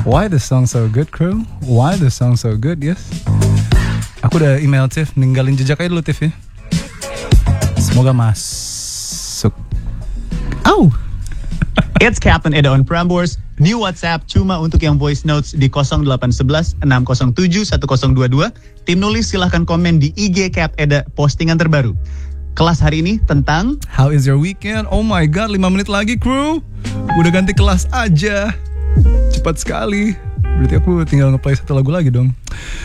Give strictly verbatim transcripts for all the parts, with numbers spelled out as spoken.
Why the song so good, crew? Why the song so good, yes? Aku udah email Tiff, ninggalin jejak aja dulu Tiff ya. Semoga masuk. Au! It's Captain Eda on Prambors. New WhatsApp cuma untuk yang voice notes di nol delapan satu satu enam nol tujuh satu nol dua dua. Tim nulis silahkan komen di I G Cap Eda postingan terbaru. Kelas hari ini tentang How is your weekend? Oh my god, lima menit lagi crew. Udah ganti kelas aja. Cepat sekali. Berarti aku tinggal nge-play satu lagu lagi dong.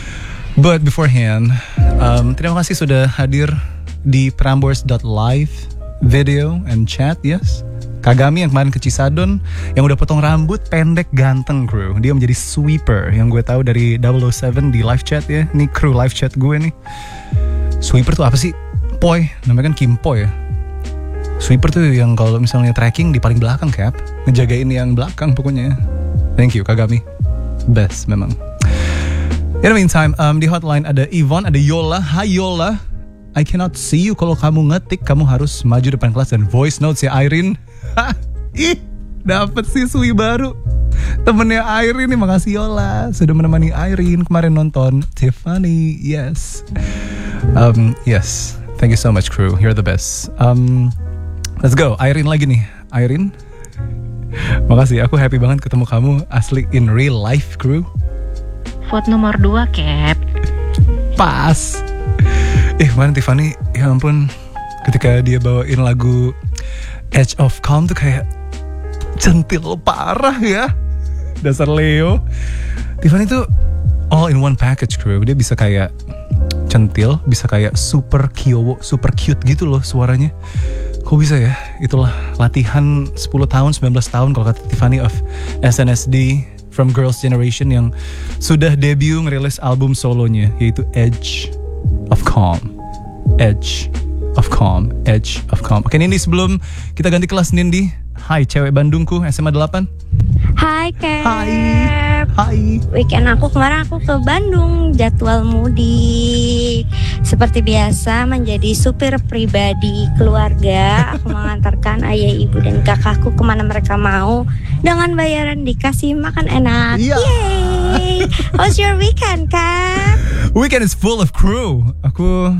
But beforehand, um, terima kasih sudah hadir di prambors dot live video and chat, yes. Kagami yang kemarin ke Cisadon, yang udah potong rambut pendek ganteng crew. Dia menjadi sweeper yang gue tahu dari double oh seven di live chat ya. Ini crew live chat gue nih. Sweeper tuh apa sih? Poi, namanya kan Kim Poi ya. Sweeper tuh yang kalau misalnya tracking di paling belakang Cap, ngejagain yang belakang pokoknya. Thank you Kagami, best memang. In the meantime, um, di hotline ada Yvonne, ada Yola. Hai Yola, I cannot see you kalau kamu ngetik. Kamu harus maju depan kelas dan voice notes ya Irene. Ih, dapet siswi baru. Temennya Irene nih, makasih Yola sudah menemani Irene kemarin nonton Tiffany. Yes, um, yes. Thank you so much crew, you're the best. Um, let's go, Irene lagi nih. Irene, makasih, aku happy banget ketemu kamu asli in real life crew. Vote nomor dua Cap. Pas. Eh kemarin Tiffany, ya ampun, ketika dia bawain lagu Edge of Calm tuh kayak centil parah ya. Dasar Leo. Tiffany tuh all in one package crew. Dia bisa kayak centil, bisa kayak super kyowo, super cute gitu loh suaranya. Kok bisa ya? Itulah latihan sepuluh tahun, sembilan belas tahun kalau kata Tiffany of S N S D from Girls' Generation yang sudah debut ngerilis album solonya, yaitu Edge of Calm. Edge of Calm, Edge of Calm. Oke Nindi, sebelum kita ganti kelas Nindi, hai cewek Bandungku S M A delapan. Hai Cap. Hai. Hai. Weekend aku kemarin aku ke Bandung, jadwal mudik. Seperti biasa menjadi supir pribadi keluarga, aku mengantarkan ayah, ibu dan kakakku kemana mereka mau dengan bayaran dikasih makan enak. Yeah. Yay! How's your weekend, Cap? Weekend is full of crew. Aku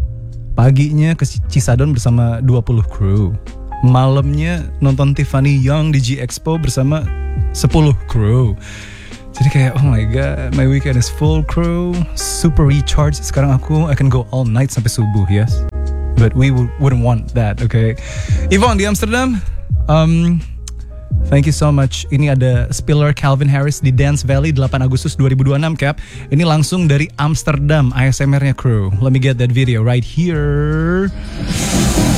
paginya ke Cisadon bersama dua puluh crew. Malamnya nonton Tiffany Young di G Expo bersama sepuluh crew. Jadi kayak oh my god, my weekend is full crew, super recharged. Sekarang aku I can go all night sampai subuh, yes. But we w- wouldn't want that, okay. Yvonne di Amsterdam, um, thank you so much. Ini ada Spiller Calvin Harris di Dance Valley delapan Agustus dua ribu dua puluh enam Cap. Ini langsung dari Amsterdam, A S M R-nya crew. Let me get that video right here.